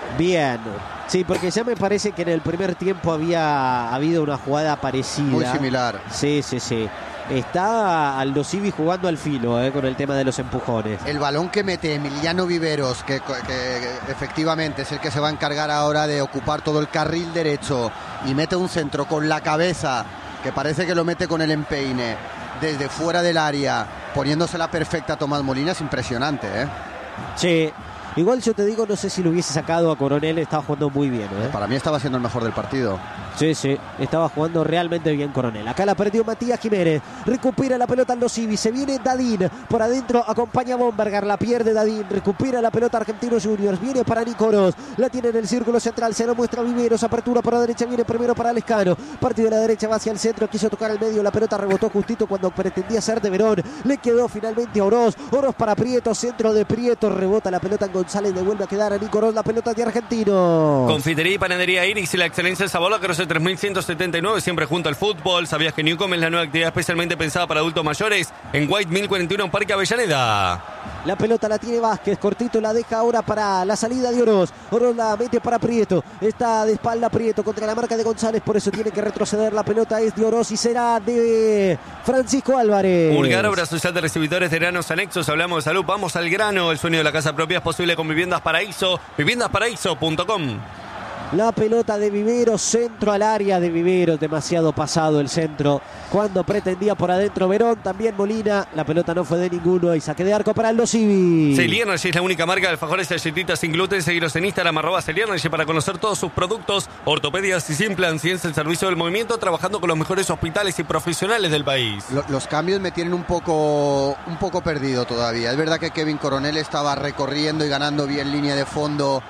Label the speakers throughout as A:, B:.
A: Bien. Sí, porque ya me parece que en el primer tiempo había habido una jugada parecida.
B: Muy similar.
A: Sí. Está Aldo Civi jugando al filo, con el tema de los empujones.
B: El balón que mete Emiliano Viveros, que efectivamente es el que se va a encargar ahora de ocupar todo el carril derecho, y mete un centro con la cabeza, que parece que lo mete con el empeine, desde fuera del área, poniéndosela perfecta a Tomás Molina, es impresionante, ¿eh?
A: Sí. Igual yo te digo, no sé si lo hubiese sacado a Coronel, estaba jugando muy bien, ¿eh?
B: Para mí estaba siendo el mejor del partido.
A: Sí, estaba jugando realmente bien Coronel. Acá la perdió Matías Jiménez, recupera la pelota Aldo Civi, se viene Dadín, por adentro acompaña a Bombergar, la pierde Dadín, recupera la pelota Argentinos Juniors, viene para Nicoros, la tiene en el círculo central, se lo muestra Viveros, apertura por la derecha, viene primero para Lescano, partido de la derecha, va hacia el centro, quiso tocar al medio, la pelota rebotó justito cuando pretendía ser de Verón, le quedó finalmente a Oroz para Prieto, centro de Prieto, rebota la pelota en González, devuelve a quedar a Nicoros, la pelota de Argentino.
C: Confitería y panadería Iris y la excelencia del sabor, la Cruz 3179, siempre junto al fútbol. ¿Sabías que Newcom es la nueva actividad especialmente pensada para adultos mayores? En White 1041 en Parque Avellaneda.
A: La pelota la tiene Vázquez, cortito la deja ahora para la salida de Oroz. Oroz la mete para Prieto, está de espalda Prieto contra la marca de González, por eso tiene que retroceder. La pelota es de Oroz y será de Francisco Álvarez.
C: Pulgar, obra social de recibidores de granos anexos. Hablamos de salud, vamos al grano. El sueño de la casa propia es posible con Viviendas Paraíso, viviendasparaíso.com.
A: La pelota de Viveros, centro al área de Viveros, demasiado pasado el centro cuando pretendía por adentro Verón, también Molina, la pelota no fue de ninguno y saque de arco para Aldo Civi.
C: Celí Energy es la única marca de alfajores y galletitas sin gluten. Seguiros en Instagram @Celí Energy para conocer todos sus productos, ortopedias y sin plan, ciencia, el servicio del movimiento, trabajando con los mejores hospitales y profesionales del país.
B: Los cambios me tienen un poco perdido todavía. Es verdad que Kevin Coronel estaba recorriendo y ganando bien línea de fondo,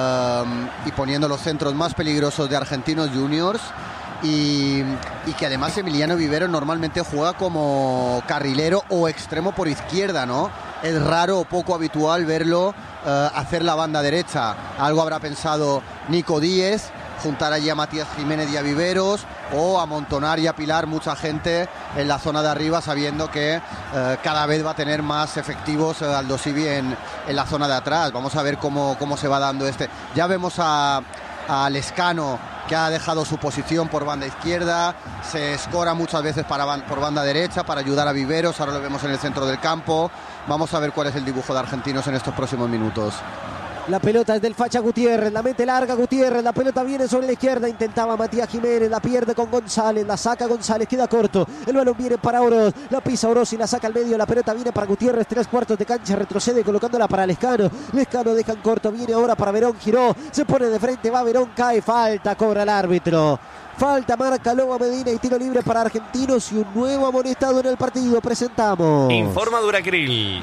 B: y poniendo los centros más peligrosos de Argentinos Juniors, y que además Emiliano Viveros normalmente juega como carrilero o extremo por izquierda, ¿no? Es raro o poco habitual verlo hacer la banda derecha. Algo habrá pensado Nico Díez, juntar allí a Matías Jiménez y a Viveros, o amontonar y apilar mucha gente en la zona de arriba, sabiendo que cada vez va a tener más efectivos Aldo Civi en la zona de atrás. Vamos a ver cómo se va dando este. Ya vemos a Lescano, que ha dejado su posición por banda izquierda, se escora muchas veces por banda derecha para ayudar a Viveros, ahora lo vemos en el centro del campo. Vamos a ver cuál es el dibujo de Argentinos en estos próximos minutos.
A: La pelota es del Facha Gutiérrez, la mete larga Gutiérrez, la pelota viene sobre la izquierda, intentaba Matías Jiménez, la pierde con González, la saca González, queda corto, el balón viene para Oroz, la pisa Oroz y la saca al medio, la pelota viene para Gutiérrez, 3/4 de cancha, retrocede colocándola para Lescano, Lescano deja en corto, viene ahora para Verón, giró, se pone de frente, va Verón, cae, falta, cobra el árbitro. Falta, marca Lobo Medina y tiro libre para Argentinos y un nuevo amonestado en el partido. Presentamos.
C: Informa Duracril.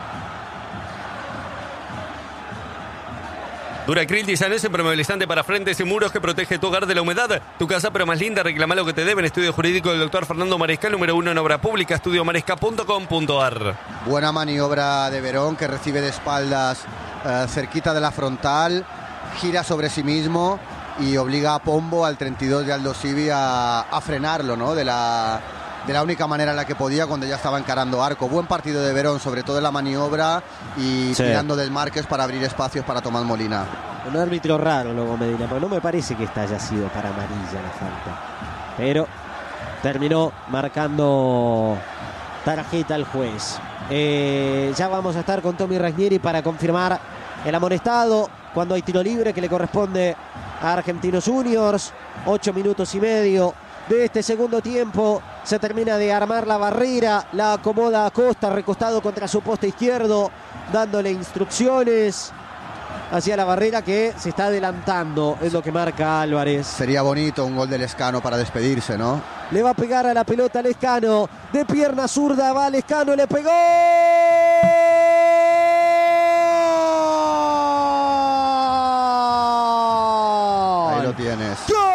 C: Duracril Design es impermeabilizante para frentes y muros que protege tu hogar de la humedad. Tu casa pero más linda, reclama lo que te deben. Estudio jurídico del doctor Fernando Mariscal, número 1 en obra pública, estudiomariscal.com.ar.
B: Buena maniobra de Verón, que recibe de espaldas cerquita de la frontal, gira sobre sí mismo y obliga a Pombo, al 32 de Aldo Civi, a frenarlo, ¿no? De la única manera en la que podía, cuando ya estaba encarando arco. Buen partido de Verón, sobre todo en la maniobra y tirando del Márquez para abrir espacios para Tomás Molina.
A: Un árbitro raro, Lobo Medina, pero no me parece que esta haya sido para amarilla la falta. Pero terminó marcando tarjeta al juez. Ya vamos a estar con Tommy Ranieri para confirmar el amonestado cuando hay tiro libre que le corresponde a Argentinos Juniors. 8 minutos y medio de este segundo tiempo. Se termina de armar la barrera, la acomoda Acosta, recostado contra su poste izquierdo, dándole instrucciones hacia la barrera, que se está adelantando, es lo que marca Álvarez.
B: Sería bonito un gol de Lescano para despedirse, ¿no?
A: Le va a pegar a la pelota Lescano, de pierna zurda va Lescano, le pegó.
B: Ahí lo tienes.
A: ¡Gol!